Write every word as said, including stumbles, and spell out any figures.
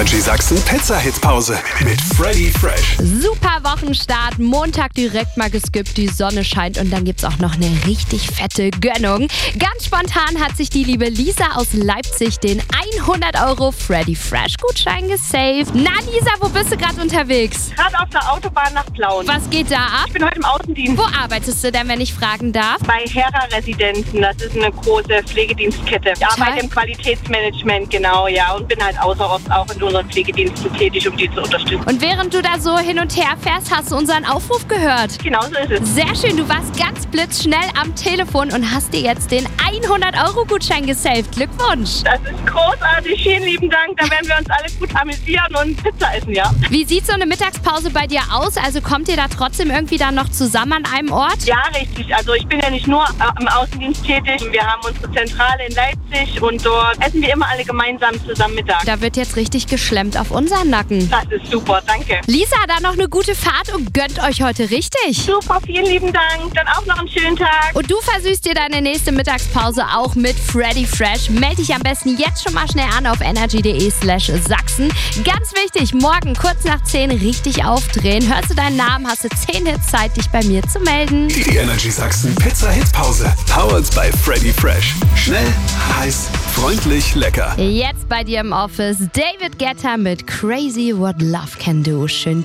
Energy Sachsen Pizza-Hit-Pause mit Freddy Fresh. Super Wochenstart, Montag direkt mal geskippt, die Sonne scheint und dann gibt's auch noch eine richtig fette Gönnung. Ganz spontan hat sich die liebe Lisa aus Leipzig den hundert Euro Freddy Fresh Gutschein gesaved. Na Lisa, wo bist du gerade unterwegs? Gerade auf der Autobahn nach Plauen. Was geht da ab? Ich bin heute im Außendienst. Wo arbeitest du denn, wenn ich fragen darf? Bei Hera Residenzen, das ist eine große Pflegedienstkette. Ich arbeite im Qualitätsmanagement, genau, ja, und bin halt außerorts auch in unseren Pflegediensten tätig, um die zu unterstützen. Und während du da so hin und her fährst, hast du unseren Aufruf gehört. Genau so ist es. Sehr schön, du warst ganz blitzschnell am Telefon und hast dir jetzt den hundert Euro Gutschein gesaved. Glückwunsch. Das ist großartig, vielen lieben Dank. Da werden wir uns alle gut amüsieren und Pizza essen, ja. Wie sieht so eine Mittagspause bei dir aus? Also kommt ihr da trotzdem irgendwie dann noch zusammen an einem Ort? Ja, richtig. Also ich bin ja nicht nur im Außendienst tätig. Wir haben unsere Zentrale in Leipzig und dort essen wir immer alle gemeinsam zusammen Mittag. Da wird jetzt richtig geschlemmt auf unseren Nacken. Das ist super, danke. Lisa, dann noch eine gute Fahrt und gönnt euch heute richtig. Super, vielen lieben Dank. Dann auch noch einen schönen Tag. Und du versüßt dir deine nächste Mittagspause auch mit Freddy Fresh. Meld dich am besten jetzt schon mal schnell an auf energy.de slash Sachsen. Ganz wichtig, morgen kurz nach zehn richtig aufdrehen. Hörst du deinen Namen, hast du zehn Hits Zeit, dich bei mir zu melden. Die Energy Sachsen Pizza-Hit-Pause. Powered by Freddy Fresh. Schnell, heiß, freundlich, lecker. Jetzt bei dir im Office David Guetta mit Crazy What Love Can Do. Schön